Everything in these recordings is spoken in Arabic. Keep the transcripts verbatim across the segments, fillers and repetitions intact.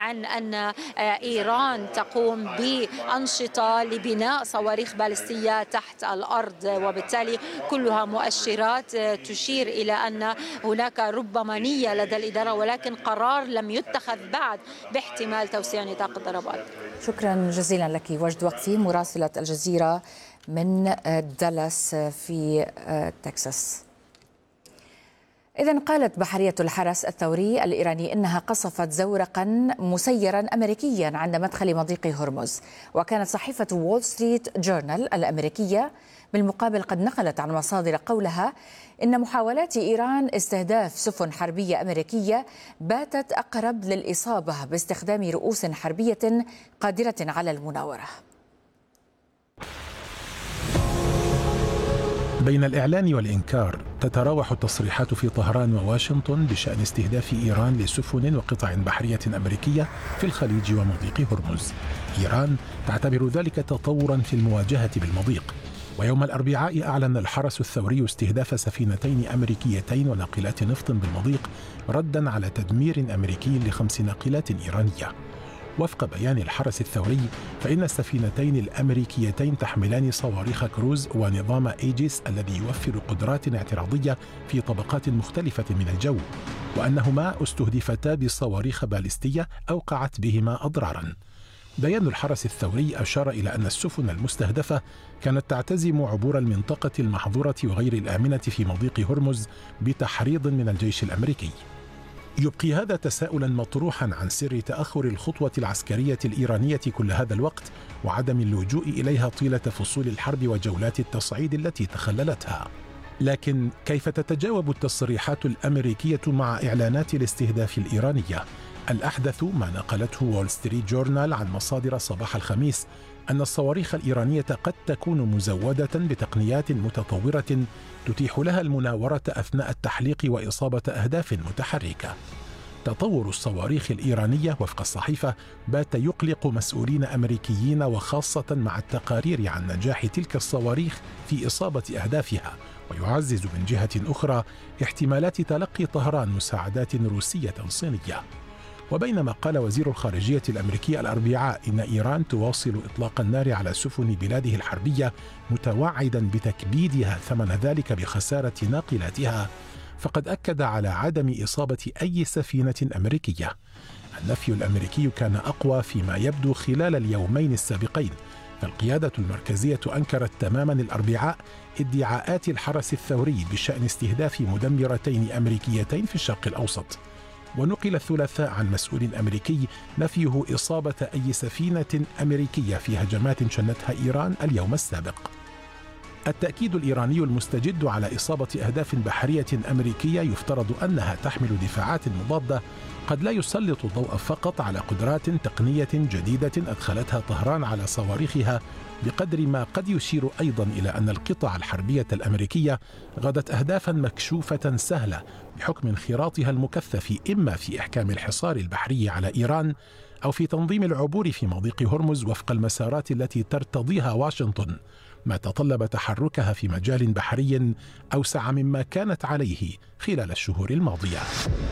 عن أن إيران تقوم بأنشطة لبناء صواريخ باليستية تحت الأرض، وبالتالي كلها مؤشرات تشير إلى أن هناك ربما نية لدى الإدارة، ولكن قرار لم يتخذ بعد باحتمال توسيع نطاق الضربات. شكرا جزيلا لك وجد وقفي مراسلة الجزيرة من دالاس في تكساس. إذن قالت بحرية الحرس الثوري الإيراني إنها قصفت زورقا مسيرا أمريكيا عند مدخل مضيق هرمز. وكانت صحيفة وول ستريت جورنال الأمريكية بالمقابل قد نقلت عن مصادر قولها إن محاولات إيران استهداف سفن حربية أمريكية باتت أقرب للإصابة باستخدام رؤوس حربية قادرة على المناورة. بين الإعلان والإنكار تتراوح التصريحات في طهران وواشنطن بشأن استهداف إيران لسفن وقطع بحرية أمريكية في الخليج ومضيق هرمز. إيران تعتبر ذلك تطورا في المواجهة بالمضيق. ويوم الأربعاء أعلن الحرس الثوري استهداف سفينتين أمريكيتين وناقلات نفط بالمضيق ردا على تدمير أمريكي لخمس ناقلات إيرانية. وفق بيان الحرس الثوري فإن السفينتين الأمريكيتين تحملان صواريخ كروز ونظام إيجيس الذي يوفر قدرات اعتراضية في طبقات مختلفة من الجو، وأنهما استهدفتا بصواريخ باليستية أوقعت بهما أضرارا. بيان الحرس الثوري أشار إلى أن السفن المستهدفة كانت تعتزم عبور المنطقة المحظورة وغير الآمنة في مضيق هرمز بتحريض من الجيش الأمريكي. يبقي هذا تساؤلا مطروحا عن سر تأخر الخطوة العسكرية الإيرانية كل هذا الوقت وعدم اللجوء إليها طيلة فصول الحرب وجولات التصعيد التي تخللتها. لكن كيف تتجاوب التصريحات الأمريكية مع إعلانات الاستهداف الإيرانية؟ الأحدث ما نقلته وول ستريت جورنال عن مصادر صباح الخميس أن الصواريخ الإيرانية قد تكون مزودة بتقنيات متطورة تتيح لها المناورة أثناء التحليق وإصابة أهداف متحركة. تطور الصواريخ الإيرانية وفق الصحيفة بات يقلق مسؤولين أمريكيين، وخاصة مع التقارير عن نجاح تلك الصواريخ في إصابة أهدافها، ويعزز من جهة أخرى احتمالات تلقي طهران مساعدات روسية صينية. وبينما قال وزير الخارجية الأمريكي الأربعاء إن إيران تواصل إطلاق النار على سفن بلاده الحربية متوعدا بتكبيدها ثمن ذلك بخسارة ناقلاتها، فقد أكد على عدم إصابة أي سفينة أمريكية. النفي الأمريكي كان أقوى فيما يبدو خلال اليومين السابقين، فالقيادة المركزية أنكرت تماما الأربعاء ادعاءات الحرس الثوري بشأن استهداف مدمرتين أمريكيتين في الشرق الأوسط. ونقل الثلاثاء عن مسؤول أمريكي نفيه إصابة أي سفينة أمريكية في هجمات شنتها إيران اليوم السابق. التأكيد الإيراني المستجد على إصابة أهداف بحرية أمريكية يفترض أنها تحمل دفاعات مضادة قد لا يسلط الضوء فقط على قدرات تقنية جديدة أدخلتها طهران على صواريخها، بقدر ما قد يشير أيضا إلى أن القطع الحربية الأمريكية غدت أهدافا مكشوفة سهلة بحكم انخراطها المكثف إما في إحكام الحصار البحري على إيران أو في تنظيم العبور في مضيق هرمز وفق المسارات التي ترتضيها واشنطن، ما تطلب تحركها في مجال بحري أوسع مما كانت عليه خلال الشهور الماضية.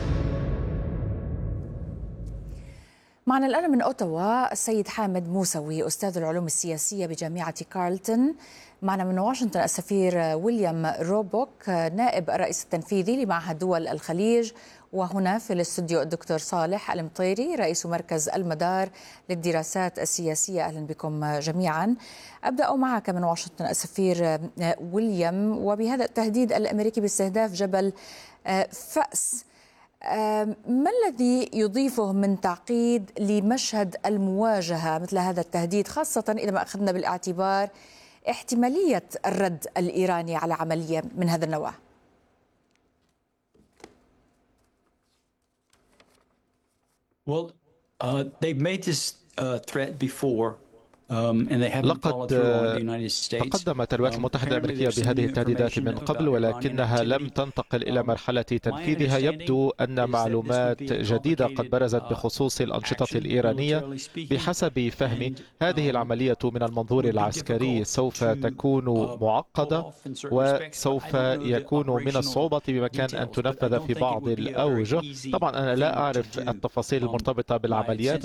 معنا الآن من أوتاوا السيد حامد موسوي أستاذ العلوم السياسية بجامعة كارلتون. معنا من واشنطن السفير ويليام روبوك نائب الرئيس التنفيذي لمعهد دول الخليج، وهنا في الاستوديو الدكتور صالح المطيري رئيس مركز المدار للدراسات السياسية. أهلا بكم جميعا. أبدأ معك من واشنطن السفير ويليام، وبهذا التهديد الأمريكي باستهداف جبل فأس، ما الذي يضيفه من تعقيد لمشهد المواجهة مثل هذا التهديد، خاصة إذا ما أخذنا بالاعتبار احتمالية الرد الإيراني على عملية من هذا النوع؟ Well, uh, they've made this uh, threat before. لقد تقدمت الولايات المتحدة الأمريكية بهذه التهديدات من قبل، ولكنها لم تنتقل إلى مرحلة تنفيذها. يبدو أن معلومات جديدة قد برزت بخصوص الأنشطة الإيرانية. بحسب فهمي هذه العملية من المنظور العسكري سوف تكون معقدة، وسوف يكون من الصعوبة بمكان أن تنفذ في بعض الأوجه. طبعا أنا لا أعرف التفاصيل المرتبطة بالعمليات،